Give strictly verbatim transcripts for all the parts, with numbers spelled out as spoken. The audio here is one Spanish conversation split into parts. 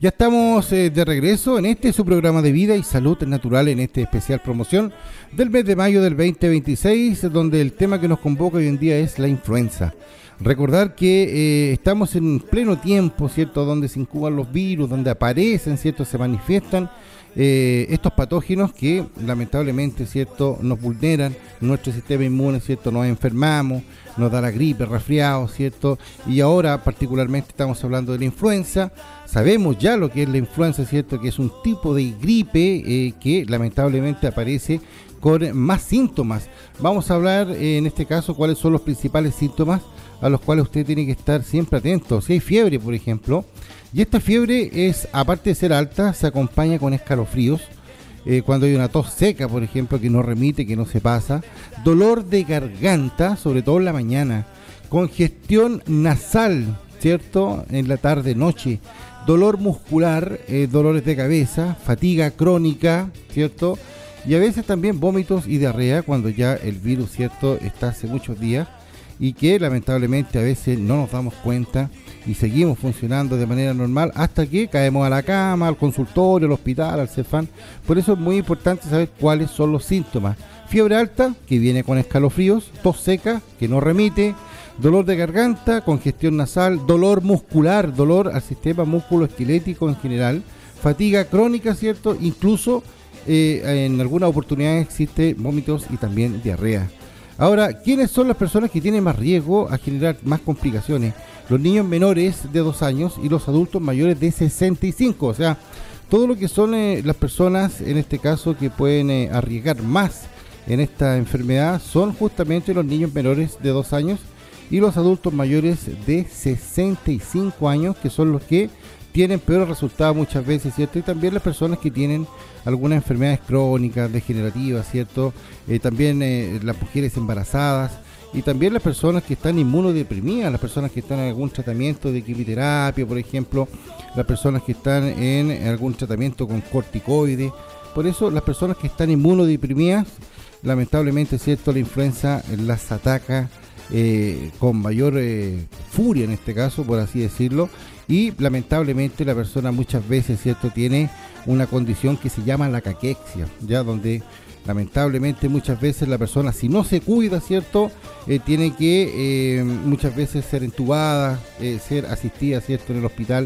Ya estamos eh, de regreso en este su programa de vida y salud natural, en este especial promoción del mes de mayo del veinte veintiséis, donde el tema que nos convoca hoy en día es la influenza. Recordar que eh, estamos en pleno tiempo, ¿cierto?, donde se incuban los virus, donde aparecen, ¿cierto?, se manifiestan eh, estos patógenos que lamentablemente, ¿cierto?, nos vulneran nuestro sistema inmune, ¿cierto?, nos enfermamos, nos da la gripe, resfriado, ¿cierto? Y ahora particularmente estamos hablando de la influenza. Sabemos ya lo que es la influenza, ¿cierto?, que es un tipo de gripe eh, que lamentablemente aparece con más síntomas. Vamos a hablar eh, en este caso cuáles son los principales síntomas a los cuales usted tiene que estar siempre atento. Si hay fiebre, por ejemplo, y esta fiebre es, aparte de ser alta, se acompaña con escalofríos. Eh, cuando hay una tos seca, por ejemplo, que no remite, que no se pasa, dolor de garganta, sobre todo en la mañana, congestión nasal, ¿cierto?, en la tarde, noche, dolor muscular, eh, dolores de cabeza, fatiga crónica, ¿cierto?, y a veces también vómitos y diarrea cuando ya el virus, ¿cierto?, está hace muchos días y que lamentablemente a veces no nos damos cuenta y seguimos funcionando de manera normal hasta que caemos a la cama, al consultorio, al hospital, al Cefam. Por eso es muy importante saber cuáles son los síntomas. Fiebre alta, que viene con escalofríos, tos seca, que no remite, dolor de garganta, congestión nasal, dolor muscular, dolor al sistema músculo-esquelético en general, fatiga crónica, ¿cierto? Incluso eh, en algunas oportunidades existe vómitos y también diarrea. Ahora, ¿quiénes son las personas que tienen más riesgo a generar más complicaciones? Los niños menores de dos años y los adultos mayores de sesenta y cinco, o sea, todo lo que son eh, las personas, en este caso, que pueden eh, arriesgar más en esta enfermedad son justamente los niños menores de dos años y los adultos mayores de sesenta y cinco años, que son los que tienen peores resultados muchas veces, ¿cierto? Y también las personas que tienen algunas enfermedades crónicas, degenerativas, ¿cierto? Eh, también eh, las mujeres embarazadas y también las personas que están inmunodeprimidas, las personas que están en algún tratamiento de quimioterapia, por ejemplo, las personas que están en algún tratamiento con corticoides. Por eso las personas que están inmunodeprimidas, lamentablemente, ¿cierto?, la influenza las ataca eh, con mayor eh, furia en este caso, por así decirlo, y lamentablemente la persona muchas veces, ¿cierto?, tiene una condición que se llama la caquexia, ya donde lamentablemente muchas veces la persona, si no se cuida, ¿cierto?, eh, tiene que eh, muchas veces ser entubada, eh, ser asistida, ¿cierto?, en el hospital.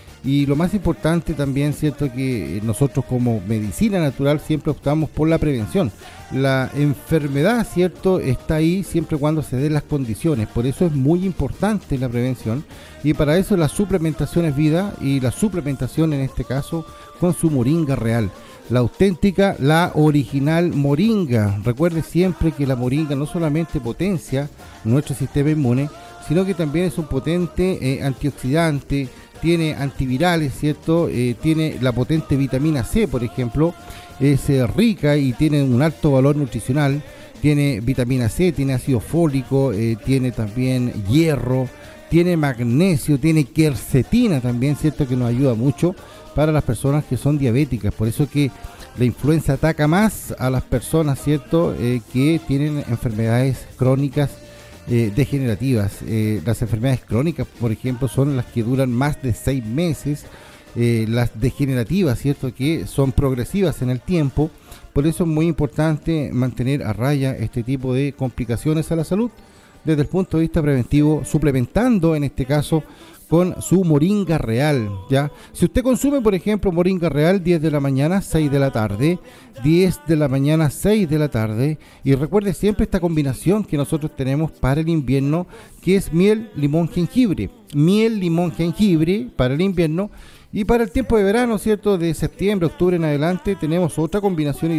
Y lo más importante también, ¿cierto?, que nosotros como medicina natural siempre optamos por la prevención. La enfermedad, ¿cierto?, está ahí siempre cuando se den las condiciones. Por eso es muy importante la prevención. Y para eso la suplementación es vida, y la suplementación en este caso con su moringa real. La auténtica, la original moringa. Recuerde siempre que la moringa no solamente potencia nuestro sistema inmune, sino que también es un potente eh, antioxidante, tiene antivirales, ¿cierto? Eh, tiene la potente vitamina C, por ejemplo, es eh, rica y tiene un alto valor nutricional. Tiene vitamina C, tiene ácido fólico, eh, tiene también hierro, tiene magnesio, tiene quercetina también, ¿cierto?, que nos ayuda mucho para las personas que son diabéticas. Por eso que la influenza ataca más a las personas, ¿cierto?, eh, que tienen enfermedades crónicas Eh, degenerativas. Eh, las enfermedades crónicas, por ejemplo, son las que duran más de seis meses, eh, las degenerativas, ¿cierto?, que son progresivas en el tiempo. Por eso es muy importante mantener a raya este tipo de complicaciones a la salud desde el punto de vista preventivo, suplementando en este caso con su moringa real, ¿ya? Si usted consume, por ejemplo, moringa real, diez de la mañana, seis de la tarde, diez de la mañana, seis de la tarde, y recuerde siempre esta combinación que nosotros tenemos para el invierno, que es miel, limón, jengibre, miel, limón, jengibre para el invierno, y para el tiempo de verano, ¿cierto?, de septiembre, octubre en adelante, tenemos otra combinación